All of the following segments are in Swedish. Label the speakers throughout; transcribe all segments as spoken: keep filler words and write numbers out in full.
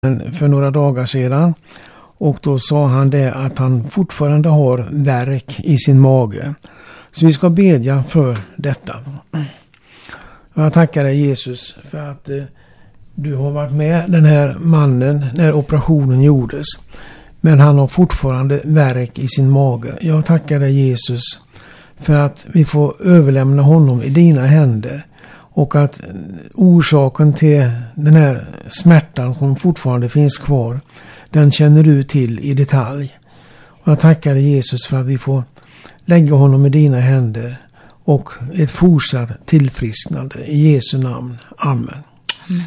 Speaker 1: för några dagar sedan. Och då sa han det att han fortfarande har värk i sin mage. Så vi ska bedja för detta. Jag tackar dig Jesus för att eh, du har varit med den här mannen när operationen gjordes. Men han har fortfarande värk i sin mage. Jag tackar dig Jesus för att vi får överlämna honom i dina händer. Och att orsaken till den här smärtan som fortfarande finns kvar, den känner du till i detalj. Och jag tackar dig Jesus för att vi får lägga honom i dina händer och ett fortsatt tillfrisknande. I Jesu namn. Amen.
Speaker 2: Amen.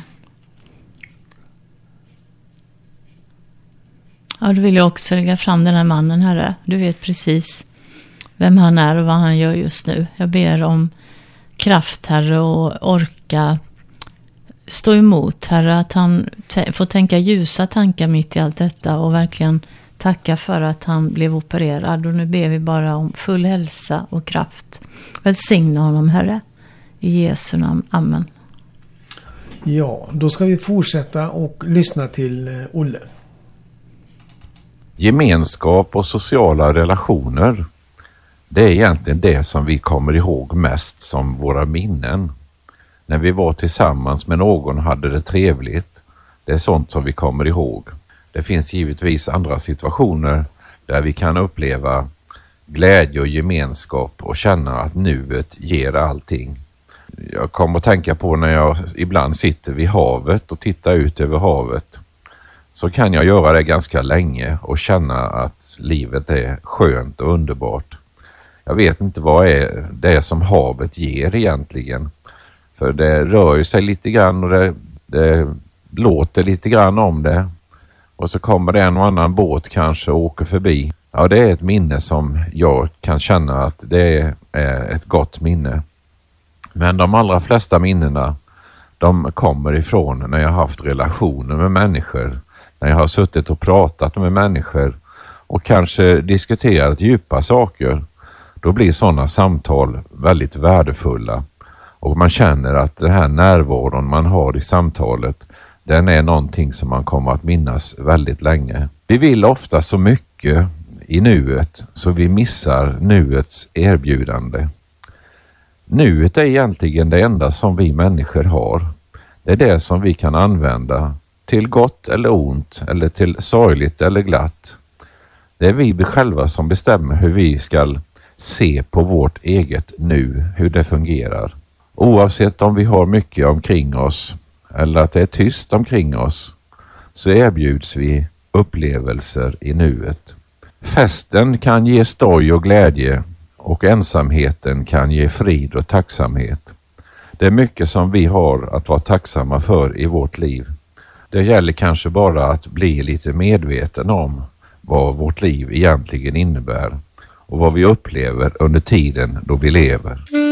Speaker 2: Ja, då vill jag också lägga fram den här mannen, Herre. Du vet precis vem han är och vad han gör just nu. Jag ber om kraft, Herre, och orka stå emot, Herre, att han t- får tänka ljusa tankar mitt i allt detta och verkligen tacka för att han blev opererad. Och nu ber vi bara om full hälsa och kraft. Välsigna honom, Herre. I Jesu namn. Amen.
Speaker 1: Ja, då ska vi fortsätta och lyssna till Olle.
Speaker 3: Gemenskap och sociala relationer, det är egentligen det som vi kommer ihåg mest som våra minnen. När vi var tillsammans med någon och hade det trevligt, det är sånt som vi kommer ihåg. Det finns givetvis andra situationer där vi kan uppleva glädje och gemenskap och känna att nuet ger allting. Jag kommer att tänka på när jag ibland sitter vid havet och tittar ut över havet. Så kan jag göra det ganska länge och känna att livet är skönt och underbart. Jag vet inte vad är det är som havet ger egentligen. För det rör sig lite grann och det, det låter lite grann om det. Och så kommer det en och annan båt kanske och åker förbi. Ja, det är ett minne som jag kan känna att det är ett gott minne. Men de allra flesta minnena, de kommer ifrån när jag har haft relationer med människor. När jag har suttit och pratat med människor och kanske diskuterat djupa saker. Då blir sådana samtal väldigt värdefulla. Och man känner att den här närvaron man har i samtalet, den är någonting som man kommer att minnas väldigt länge. Vi vill ofta så mycket i nuet så vi missar nuets erbjudande. Nuet är egentligen det enda som vi människor har. Det är det som vi kan använda till gott eller ont eller till sorgligt eller glatt. Det är vi själva som bestämmer hur vi ska se på vårt eget nu, hur det fungerar. Oavsett om vi har mycket omkring oss eller att det är tyst omkring oss, så erbjuds vi upplevelser i nuet. Festen kan ge stoj och glädje och ensamheten kan ge frid och tacksamhet. Det är mycket som vi har att vara tacksamma för i vårt liv. Det gäller kanske bara att bli lite medveten om vad vårt liv egentligen innebär och vad vi upplever under tiden då vi lever.